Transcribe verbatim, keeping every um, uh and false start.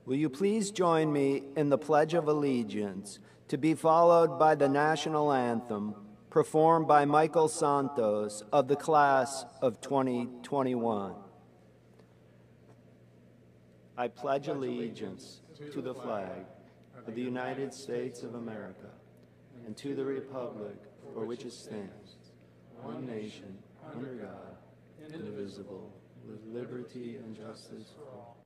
Will you please join me in the Pledge of Allegiance, to be followed by the national anthem, performed by Michael Santos of the class of twenty twenty-one. I pledge allegiance to the flag of the United States of America and to the republic for which it stands, one nation, under God, indivisible, with liberty and justice for all.